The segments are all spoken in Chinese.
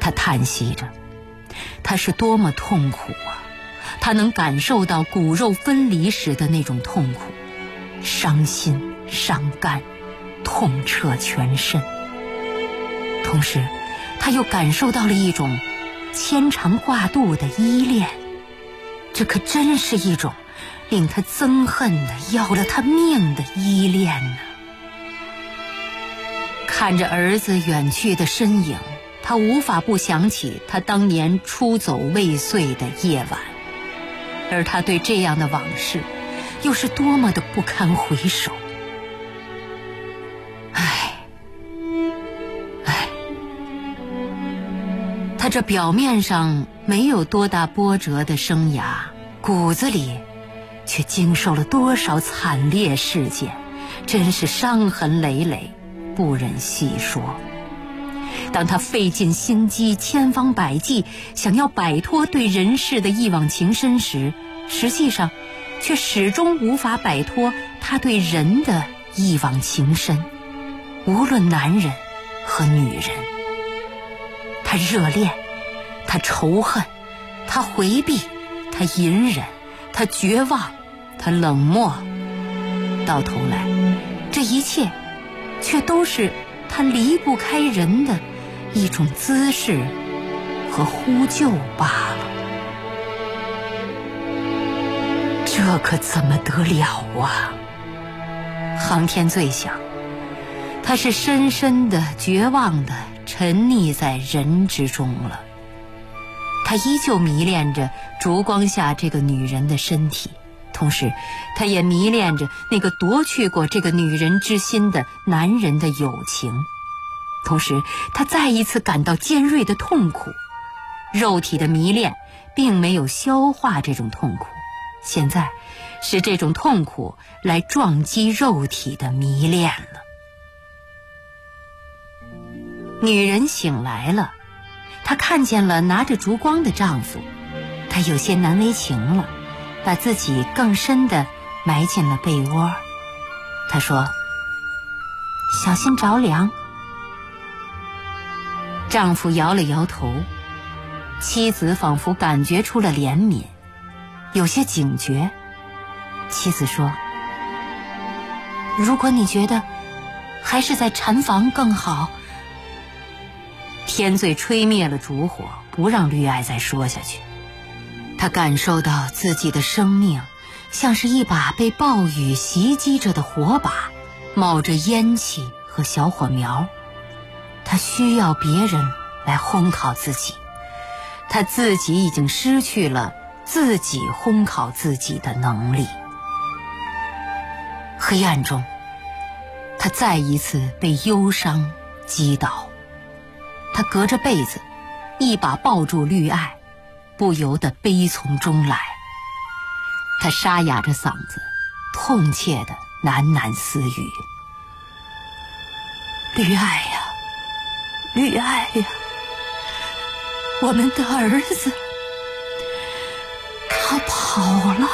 他叹息着，他是多么痛苦啊！他能感受到骨肉分离时的那种痛苦，伤心伤肝，痛彻全身。同时他又感受到了一种牵肠挂肚的依恋，这可真是一种令他憎恨的要了他命的依恋呢。看着儿子远去的身影，他无法不想起他当年出走未遂的夜晚，而他对这样的往事又是多么的不堪回首。他这表面上没有多大波折的生涯，骨子里却经受了多少惨烈事件，真是伤痕累累，不忍细说。当他费尽心机，千方百计想要摆脱对人世的一往情深时，实际上却始终无法摆脱他对人的一往情深，无论男人和女人。他热恋，他仇恨，他回避，他隐忍，他绝望，他冷漠，到头来这一切却都是他离不开人的一种姿势和呼救罢了。这可怎么得了啊！航天最想，他是深深的绝望的沉溺在人之中了。他依旧迷恋着烛光下这个女人的身体，同时他也迷恋着那个夺去过这个女人之心的男人的友情。同时他再一次感到尖锐的痛苦，肉体的迷恋并没有消化这种痛苦，现在是这种痛苦来撞击肉体的迷恋了。女人醒来了，她看见了拿着烛光的丈夫，她有些难为情了，把自己更深地埋进了被窝。她说：“小心着凉。”丈夫摇了摇头，妻子仿佛感觉出了怜悯，有些警觉。妻子说：“如果你觉得还是在禅房更好。”天罪吹灭了烛火，不让绿爱再说下去。她感受到自己的生命像是一把被暴雨袭击着的火把，冒着烟气和小火苗。她需要别人来烘烤自己，她自己已经失去了自己烘烤自己的能力。黑暗中，她再一次被忧伤击倒。她隔着被子一把抱住绿爱，不由得悲从中来。她沙哑着嗓子，痛切地喃喃私语：“绿爱呀，绿爱呀，我们的儿子，他跑了。”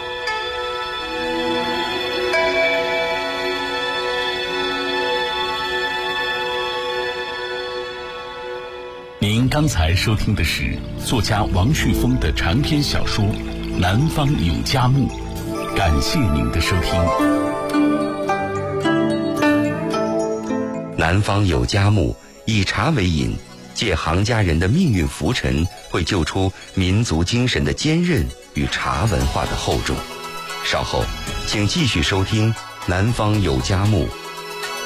您刚才收听的是作家王旭峰的长篇小说《南方有佳木》，感谢您的收听。 南方有佳木，以茶为饮，借行家人的命运浮沉，会救出民族精神的坚韧与茶文化的厚重。稍后请继续收听南方有佳木